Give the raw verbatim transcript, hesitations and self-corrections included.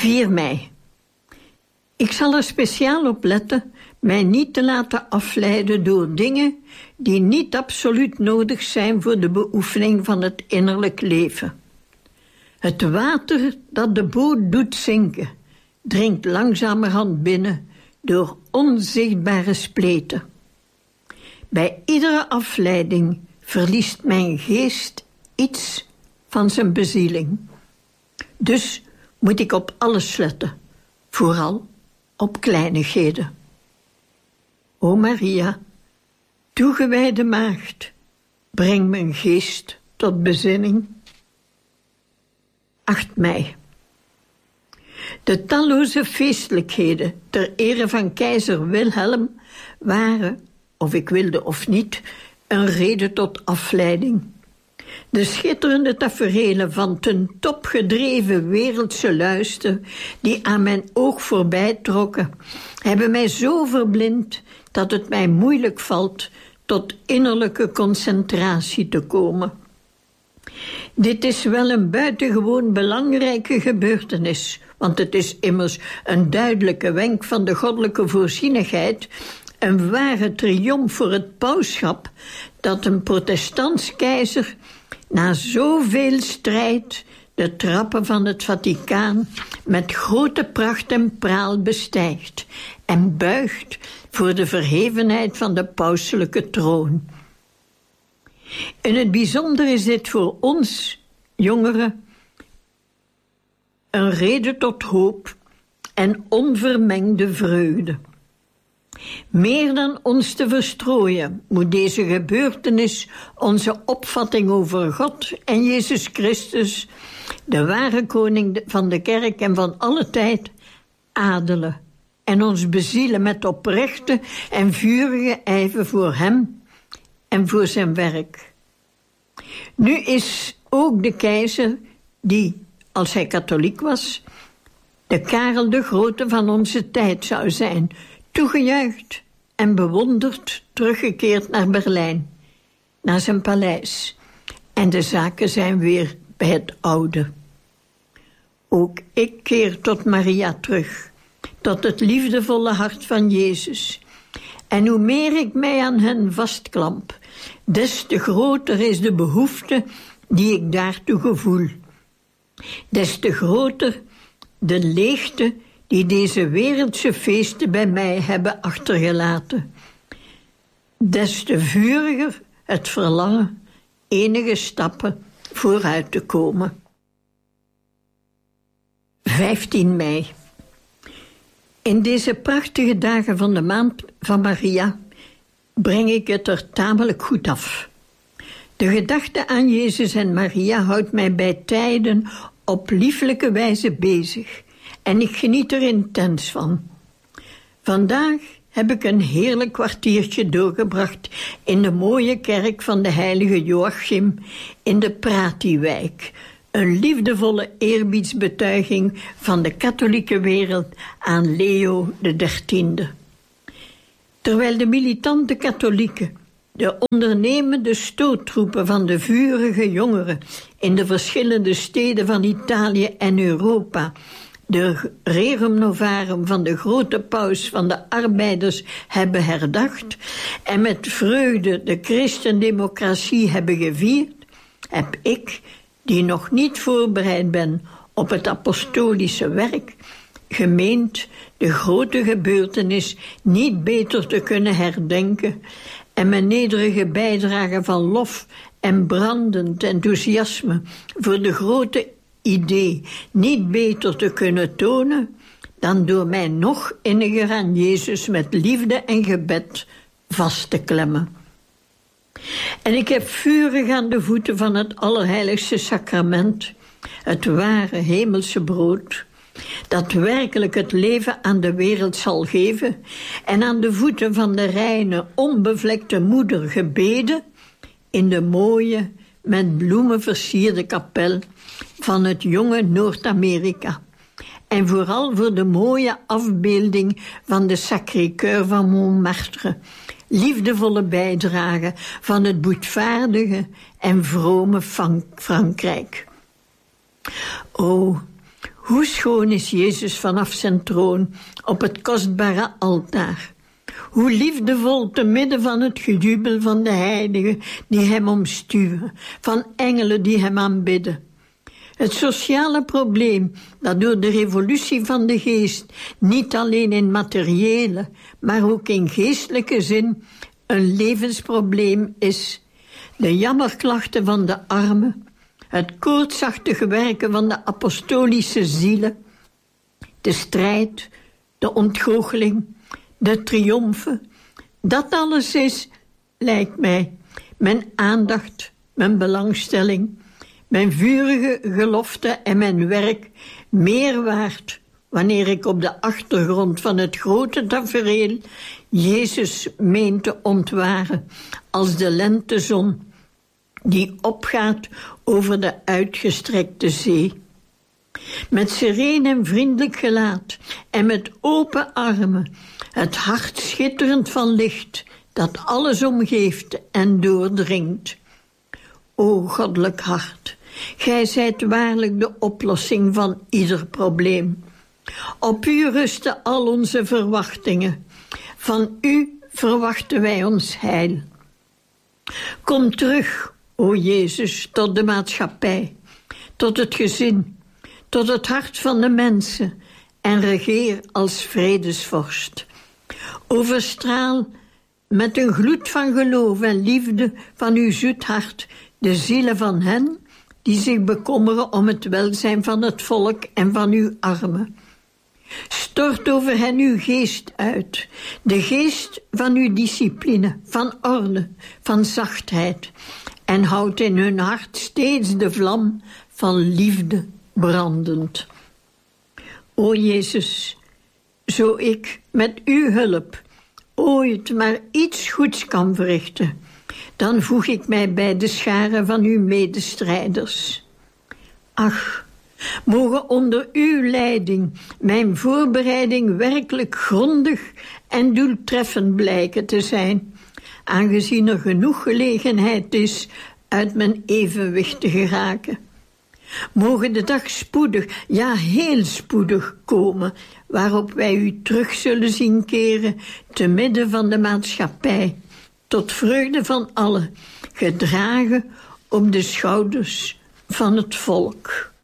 vier mei. Ik zal er speciaal op letten mij niet te laten afleiden door dingen die niet absoluut nodig zijn voor de beoefening van het innerlijk leven. Het water dat de boot doet zinken, dringt langzamerhand binnen door onzichtbare spleten. Bij iedere afleiding verliest mijn geest iets van zijn bezieling. Dus moet ik op alles letten, vooral op kleinigheden. O Maria, toegewijde maagd, breng mijn geest tot bezinning. acht mei. De talloze feestelijkheden ter ere van keizer Wilhelm waren, of ik wilde of niet, een reden tot afleiding. De schitterende taferelen van ten top gedreven wereldse luister die aan mijn oog voorbij trokken, hebben mij zo verblind dat het mij moeilijk valt tot innerlijke concentratie te komen. Dit is wel een buitengewoon belangrijke gebeurtenis, want het is immers een duidelijke wenk van de goddelijke voorzienigheid, een ware triomf voor het pausschap, dat een protestants keizer na zoveel strijd de trappen van het Vaticaan met grote pracht en praal bestijgt en buigt voor de verhevenheid van de pauselijke troon. In het bijzonder is dit voor ons, jongeren, een reden tot hoop en onvermengde vreugde. Meer dan ons te verstrooien, moet deze gebeurtenis onze opvatting over God en Jezus Christus, de ware koning van de kerk en van alle tijd, adelen en ons bezielen met oprechte en vurige ijver voor hem en voor zijn werk. Nu is ook de keizer, die, als hij katholiek was, de Karel de Grote van onze tijd zou zijn, toegejuicht en bewonderd teruggekeerd naar Berlijn, naar zijn paleis. En de zaken zijn weer bij het oude. Ook ik keer tot Maria terug, tot het liefdevolle hart van Jezus. En hoe meer ik mij aan hen vastklamp, des te groter is de behoefte die ik daartoe gevoel. Des te groter de leegte die deze wereldse feesten bij mij hebben achtergelaten. Des te vuriger het verlangen enige stappen vooruit te komen. vijftien mei. In deze prachtige dagen van de maand van Maria breng ik het er tamelijk goed af. De gedachte aan Jezus en Maria houdt mij bij tijden op lieflijke wijze bezig en ik geniet er intens van. Vandaag heb ik een heerlijk kwartiertje doorgebracht in de mooie kerk van de heilige Joachim in de Pratiwijk. Een liefdevolle eerbiedsbetuiging van de katholieke wereld aan Leo de dertiende. Terwijl de militante katholieken, de ondernemende stoottroepen van de vurige jongeren in de verschillende steden van Italië en Europa de Rerum Novarum van de grote paus van de arbeiders hebben herdacht en met vreugde de christendemocratie hebben gevierd, heb ik, die nog niet voorbereid ben op het apostolische werk, gemeend de grote gebeurtenis niet beter te kunnen herdenken en mijn nederige bijdrage van lof en brandend enthousiasme voor de grote idee niet beter te kunnen tonen dan door mij nog inniger aan Jezus met liefde en gebed vast te klemmen. En ik heb vurig aan de voeten van het allerheiligste sacrament, het ware hemelse brood, dat werkelijk het leven aan de wereld zal geven, en aan de voeten van de reine, onbevlekte moeder gebeden in de mooie, met bloemen versierde kapel van het jonge Noord-Amerika. En vooral voor de mooie afbeelding van de Sacré-Cœur van Montmartre, liefdevolle bijdrage van het boetvaardige en vrome Frankrijk. O, Hoe schoon is Jezus vanaf zijn troon op het kostbare altaar. Hoe liefdevol te midden van het gejubel van de heiligen die hem omstuwen, van engelen die hem aanbidden. Het sociale probleem dat door de revolutie van de geest niet alleen in materiële, maar ook in geestelijke zin een levensprobleem is. De jammerklachten van de armen, het koortsachtige werken van de apostolische zielen, de strijd, de ontgoocheling, de triomfen. Dat alles is, lijkt mij, mijn aandacht, mijn belangstelling, mijn vurige gelofte en mijn werk meer waard wanneer ik op de achtergrond van het grote tafereel Jezus meen te ontwaren als de lentezon die opgaat over de uitgestrekte zee. Met sereen en vriendelijk gelaat en met open armen, het hart schitterend van licht dat alles omgeeft en doordringt. O goddelijk hart, gij zijt waarlijk de oplossing van ieder probleem. Op u rusten al onze verwachtingen. Van u verwachten wij ons heil. Kom terug, o Jezus, tot de maatschappij, tot het gezin, tot het hart van de mensen en regeer als vredesvorst. Overstraal met een gloed van geloof en liefde van uw zoet hart de zielen van hen die zich bekommeren om het welzijn van het volk en van uw armen. Stort over hen uw geest uit, de geest van uw discipline, van orde, van zachtheid, en houd in hun hart steeds de vlam van liefde brandend. O Jezus, zo ik met uw hulp ooit maar iets goeds kan verrichten, dan voeg ik mij bij de scharen van uw medestrijders. Ach, mogen onder uw leiding mijn voorbereiding werkelijk grondig en doeltreffend blijken te zijn, aangezien er genoeg gelegenheid is uit mijn evenwicht te geraken. Mogen de dag spoedig, ja heel spoedig komen, waarop wij u terug zullen zien keren te midden van de maatschappij, tot vreugde van allen, gedragen op de schouders van het volk.